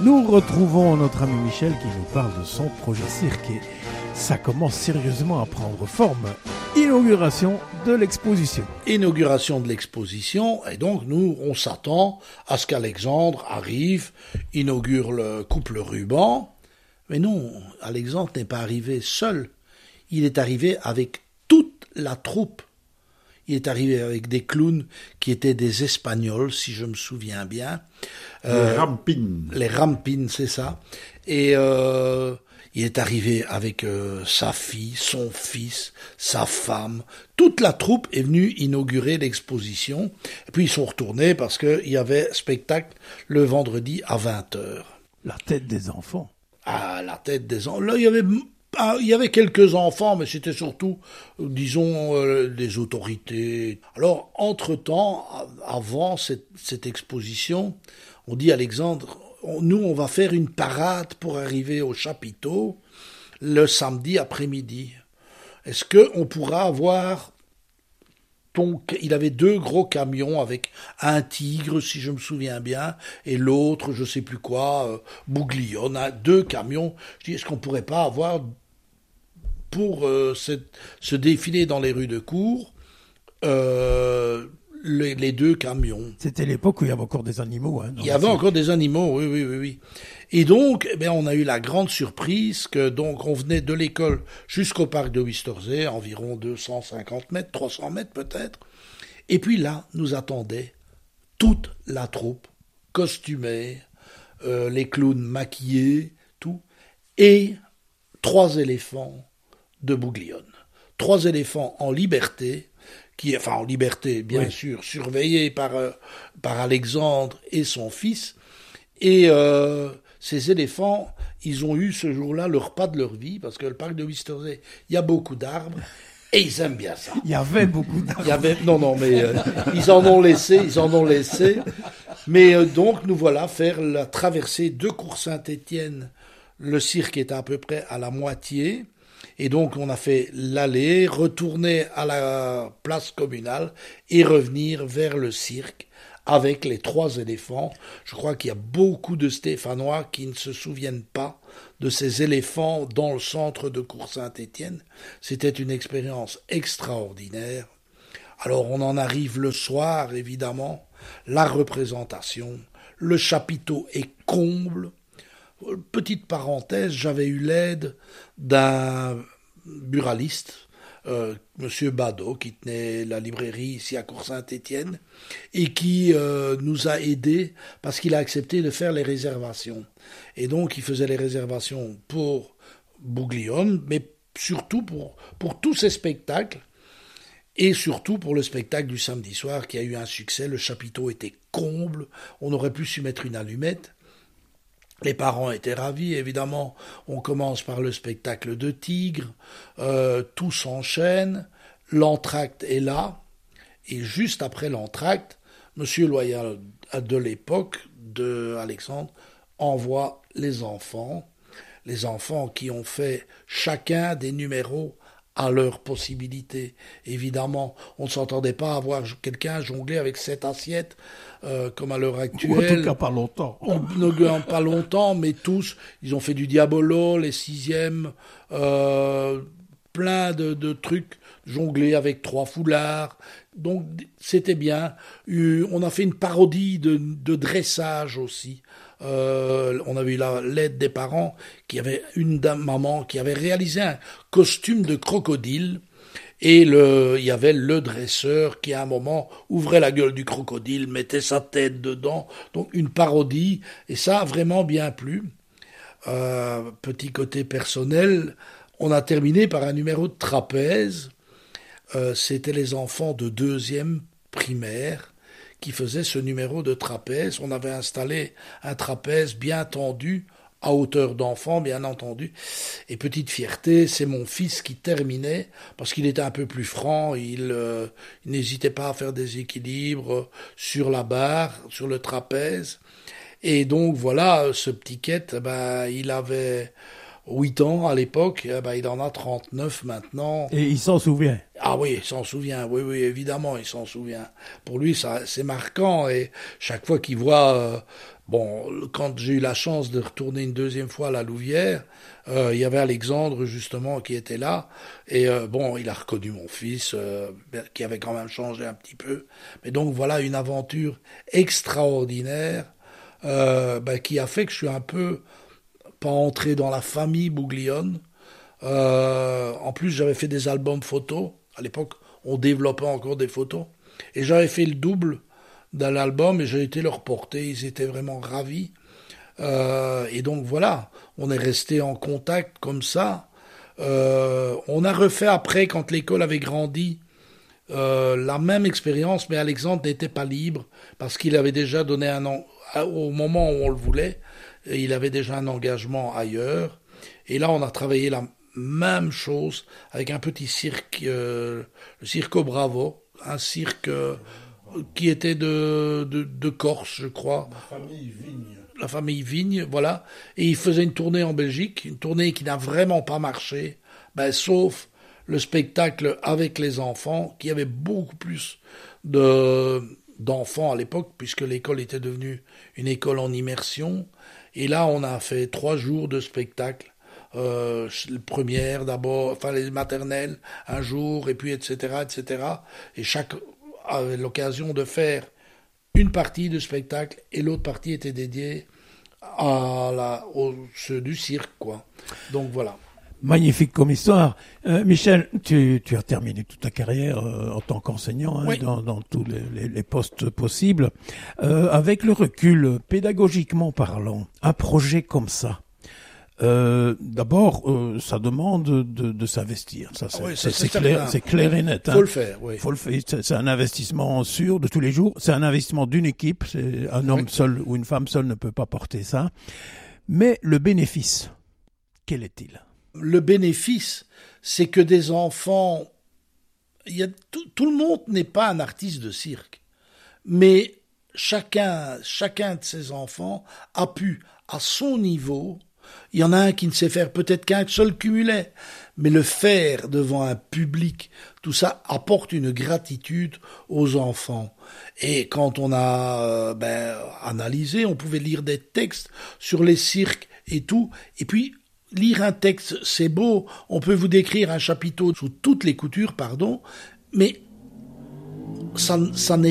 Nous retrouvons notre ami Michel qui nous parle de son projet cirque et ça commence sérieusement à prendre forme. Inauguration de l'exposition. Inauguration de l'exposition, et donc nous, on s'attend à ce qu'Alexandre arrive, inaugure coupe le ruban. Mais non, Alexandre n'est pas arrivé seul. Il est arrivé avec toute la troupe. Il est arrivé avec des clowns qui étaient des Espagnols, si je me souviens bien. Les Rampines. Les Rampines, c'est ça. Et il est arrivé avec sa fille, son fils, sa femme. Toute la troupe est venue inaugurer l'exposition. Et puis ils sont retournés parce qu'il y avait spectacle le vendredi à 20h. La tête des enfants. Ah, la tête des enfants. Là, il y avait quelques enfants, mais c'était surtout, disons, des autorités. Alors, entre-temps, avant cette exposition, on dit à Alexandre, nous, on va faire une parade pour arriver au chapiteau le samedi après-midi. Est-ce qu'on pourra avoir... Il avait 2 gros camions avec un tigre, si je me souviens bien, et l'autre, je sais plus quoi, Bouglione, 2 camions. Je dis, est-ce qu'on pourrait pas avoir, pour ce défilé dans les rues de Cours, les 2 camions. C'était l'époque où il y avait encore des animaux. Hein, il y avait encore des animaux, oui. Et donc, on a eu la grande surprise que donc on venait de l'école jusqu'au parc de Wistersee, environ 250 mètres, 300 mètres peut-être. Et puis là, nous attendait toute la troupe, costumée, les clowns maquillés, tout, et 3 éléphants de Bouglione. 3 éléphants en liberté, en liberté, bien sûr, surveillés par Alexandre et son fils. Et ces éléphants, ils ont eu ce jour-là le repas de leur vie, parce que le parc de Wistersee, il y a beaucoup d'arbres, et ils aiment bien ça. Il y avait beaucoup d'arbres. Non, mais ils en ont laissé. Mais donc, nous voilà faire la traversée de Cours-Saint-Étienne. Le cirque était à peu près à la moitié. Et donc, on a fait l'aller, retourner à la place communale et revenir vers le cirque avec les 3 éléphants. Je crois qu'il y a beaucoup de Stéphanois qui ne se souviennent pas de ces éléphants dans le centre de Cours-Saint-Étienne. C'était une expérience extraordinaire. Alors, on en arrive le soir, évidemment, la représentation, le chapiteau est comble. Petite parenthèse, j'avais eu l'aide d'un buraliste, Monsieur Badeau, qui tenait la librairie ici à Cours-Saint-Étienne, et qui nous a aidés parce qu'il a accepté de faire les réservations. Et donc, il faisait les réservations pour Bouglione, mais surtout pour tous ces spectacles, et surtout pour le spectacle du samedi soir qui a eu un succès. Le chapiteau était comble, on aurait pu s'y mettre une allumette. Les parents étaient ravis, évidemment. On commence par le spectacle de Tigre, tout s'enchaîne, l'entracte est là, et juste après l'entracte, Monsieur Loyal, de l'époque de Alexandre, envoie les enfants qui ont fait chacun des numéros à leur possibilité. Évidemment, on ne s'entendait pas à voir quelqu'un jongler avec 7 assiettes comme à l'heure actuelle. Ou en tout cas pas longtemps. Pas longtemps, mais tous, ils ont fait du diabolo, les 6e, plein de trucs, jongler avec 3 foulards. Donc c'était bien. On a fait une parodie de dressage aussi. On avait eu l'aide des parents qui avait une maman qui avait réalisé un costume de crocodile et il y avait le dresseur qui à un moment ouvrait la gueule du crocodile, mettait sa tête dedans, donc une parodie, et ça a vraiment bien plu. Petit côté personnel, on a terminé par un numéro de trapèze. C'était les enfants de 2e primaire qui faisait ce numéro de trapèze. On avait installé un trapèze bien tendu, à hauteur d'enfant, bien entendu. Et petite fierté, c'est mon fils qui terminait, parce qu'il était un peu plus franc, il n'hésitait pas à faire des équilibres sur la barre, sur le trapèze. Et donc voilà, ce petit quête, il avait 8 ans à l'époque, il en a 39 maintenant. Et il s'en souvient. Ah oui, il s'en souvient, oui, évidemment, il s'en souvient. Pour lui, ça, c'est marquant, et chaque fois qu'il voit Bon, quand j'ai eu la chance de retourner une deuxième fois à la Louvière, il y avait Alexandre justement qui était là, et bon, il a reconnu mon fils, qui avait quand même changé un petit peu. Mais donc voilà une aventure extraordinaire qui a fait que je suis un peu pas entré dans la famille Bouglione. En plus, j'avais fait des albums photos. À l'époque, on développait encore des photos. Et j'avais fait le double dans l'album et j'ai été leur porter. Ils étaient vraiment ravis. Et donc voilà, on est resté en contact comme ça. On a refait après, quand l'école avait grandi, la même expérience, mais Alexandre n'était pas libre parce qu'il avait déjà donné un an au moment où on le voulait. Et il avait déjà un engagement ailleurs. Et là, on a travaillé la même chose avec un petit cirque, le Circo Bravo, un cirque qui était de Corse, je crois. La famille Vigne, voilà. Et il faisait une tournée en Belgique, une tournée qui n'a vraiment pas marché, sauf le spectacle avec les enfants, qui avait beaucoup plus d'enfants à l'époque, puisque l'école était devenue une école en immersion. Et là, on a fait 3 jours de spectacle. Première d'abord, enfin les maternelles, un jour, et puis etc., etc. Et chaque avait l'occasion de faire une partie de spectacle, et l'autre partie était dédiée aux ceux du cirque, quoi. Donc voilà. Magnifique comme histoire. Michel, tu as terminé toute ta carrière en tant qu'enseignant Oui. dans tous les postes possibles. Avec le recul, pédagogiquement parlant, un projet comme ça, d'abord, ça demande de s'investir. Ça, c'est clair et net. Faut le faire, oui. Faut le faire. C'est un investissement sûr de tous les jours. C'est un investissement d'une équipe. C'est un homme seul ou une femme seule ne peut pas porter ça. Mais le bénéfice, quel est-il? Le bénéfice, c'est que des enfants, tout le monde n'est pas un artiste de cirque, mais chacun de ces enfants a pu, à son niveau, il y en a un qui ne sait faire peut-être qu'un seul cumulet, mais le faire devant un public, tout ça apporte une gratitude aux enfants. Et quand on a analysé, on pouvait lire des textes sur les cirques et tout, et puis lire un texte, c'est beau, on peut vous décrire un chapiteau sous toutes les coutures, mais ça n'est